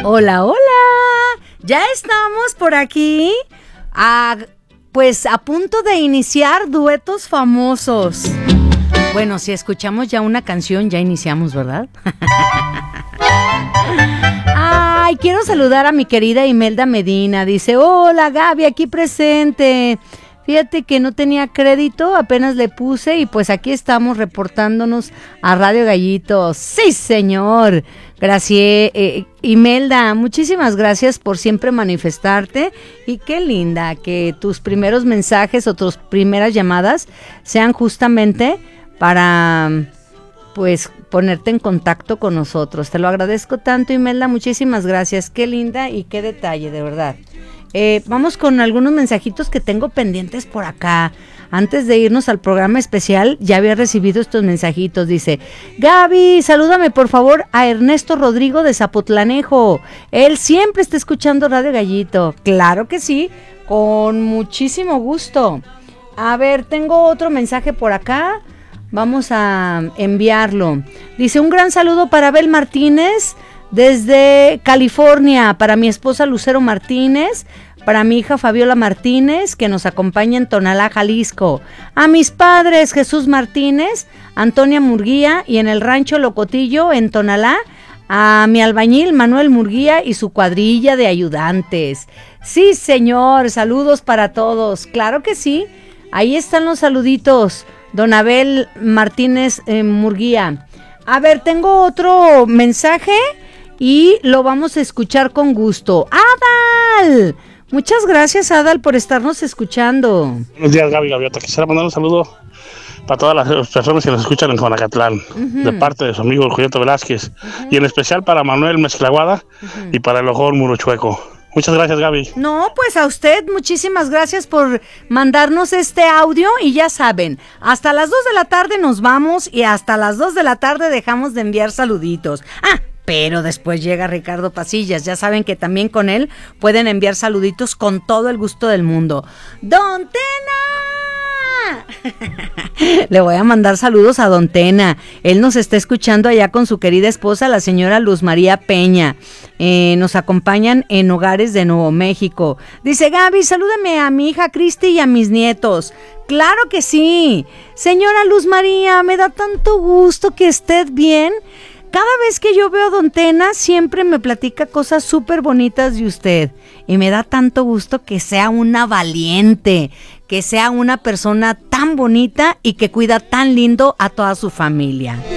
Hola, hola. Ya estamos por aquí, pues a punto de iniciar duetos famosos. Bueno, si escuchamos ya una canción, ya iniciamos, ¿verdad? Ay, quiero saludar a mi querida Imelda Medina. Dice, hola Gaby, aquí presente. Fíjate que no tenía crédito, apenas le puse y pues aquí estamos reportándonos a Radio Gallito. ¡Sí, señor! Gracias, Imelda, muchísimas gracias por siempre manifestarte y qué linda que tus primeros mensajes o tus primeras llamadas sean justamente para, pues, ponerte en contacto con nosotros. Te lo agradezco tanto, Imelda, muchísimas gracias. Qué linda y qué detalle, de verdad. Vamos con algunos mensajitos que tengo pendientes por acá. Antes de irnos al programa especial, ya había recibido estos mensajitos. Dice, Gaby, salúdame por favor a Ernesto Rodrigo de Zapotlanejo. Él siempre está escuchando Radio Gallito. Claro que sí, con muchísimo gusto. A ver, tengo otro mensaje por acá. Vamos a enviarlo. Dice, un gran saludo para Abel Martínez desde California, para mi esposa Lucero Martínez, para mi hija Fabiola Martínez, que nos acompaña en Tonalá, Jalisco, a mis padres Jesús Martínez, Antonia Murguía y en el rancho Locotillo en Tonalá, a mi albañil Manuel Murguía y su cuadrilla de ayudantes. Sí, señor, saludos para todos. Claro que sí, ahí están los saluditos, don Abel Martínez Murguía. A ver, tengo otro mensaje y lo vamos a escuchar con gusto. ¡Adal! Muchas gracias, Adal, por estarnos escuchando. Buenos días, Gaby Gaviota. Quisiera mandar un saludo para todas las personas que nos escuchan en Juanacatlán, de parte de su amigo el Julieta Velázquez, y en especial para Manuel Mezclaguada y para el Ojón Murochueco. Muchas gracias, Gaby. No, pues a usted muchísimas gracias por mandarnos este audio y ya saben, hasta las 2 de la tarde nos vamos y hasta las 2 de la tarde dejamos de enviar saluditos. Pero después llega Ricardo Pasillas, ya saben que también con él pueden enviar saluditos con todo el gusto del mundo. ¡Don Tena! Le voy a mandar saludos a Don Tena. Él nos está escuchando allá con su querida esposa, la señora Luz María Peña. Nos acompañan en Hogares de Nuevo México. Dice, Gaby, salúdame a mi hija Cristi y a mis nietos. ¡Claro que sí! Señora Luz María, me da tanto gusto que esté bien. Cada vez que yo veo a Don Tena, siempre me platica cosas súper bonitas de usted. Y me da tanto gusto que sea una valiente, que sea una persona tan bonita y que cuida tan lindo a toda su familia.